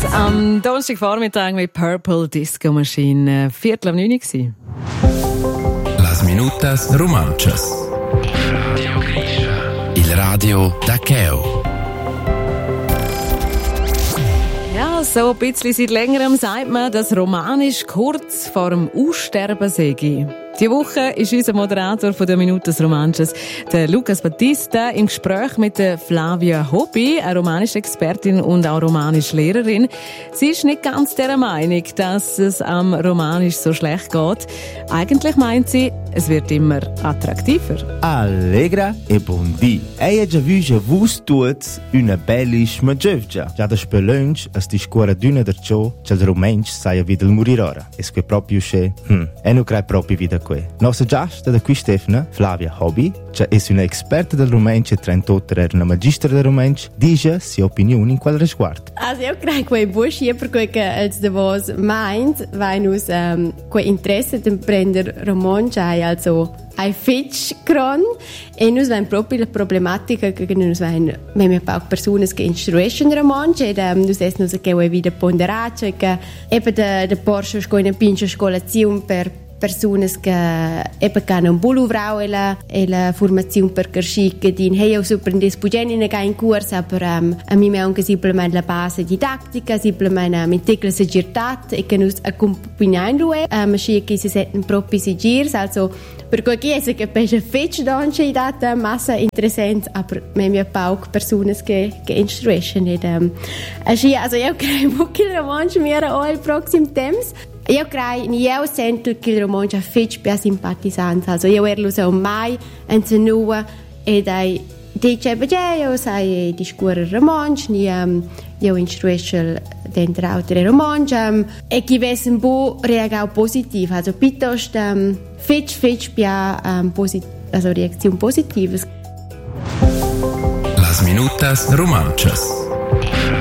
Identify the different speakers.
Speaker 1: am Donnerstagvormittag mit Purple Disco Machine. 8:45.
Speaker 2: Las minutas romanchas. Il radio da Cheo.
Speaker 1: Ja, so ein bisschen seit längerem sagt man, dass Romanisch kurz vor dem Aussterben sei. Die Woche ist unser Moderator von der Minutas Romanchas, der Lucas Battista, im Gespräch mit der Flavia Hobby, eine romanische Expertin und auch romanische Lehrerin. Sie ist nicht ganz der Meinung, dass es am Romanisch so schlecht geht. Eigentlich meint sie, es wird immer attraktiver.
Speaker 3: Allegra e bon dì. Ei già vus tuts una bellish maggiovgia. Già da spelunch as di scuola d'una der ciò, c'è il romansch saia videl murirora. Es que proprio sche, e non crai proprio vida que. Nostra giasta da qui Stefana, Flavia Hobby, c'è es una esperta del romansch e 38 era una magistra del romansch, dice si opinione in quel riguardo.
Speaker 4: Also io credo che busch hier per quel che als de vos meint, weil nus quel interesse de prender romansch also ein Fitch kron e nus vain proprio la problematica che nus vain meme pauc personas che instruiscono romansch e nus es nus che voi wieder ponderace che eben de Porsche scoina pincha scolazione per personas che eben hanno un buon lavoro e la formazione per crescere che din hey io surprendis pugeni in corso aber a mi anche semplicemente la base didattica semplicemente menticla segirtat e che nus accompagnando ma schi che si setten propri sigir also per quel che è che pesce fetch donche i data massa interessant aber meme pauc personas che instruiscono ed also io credo che la manche mira o il prossimo temps. Io credo, io sento che il romanzo è fitch più simpatizzante. Also, io ero so mai in Zenua e dai dice, io sai di scuola romanzo, io istruisco dentro altri romanzi e chi vesse un po' reagava positivo. Also, piuttosto fitch più also reazioni positive.
Speaker 2: Las minutas romanchas.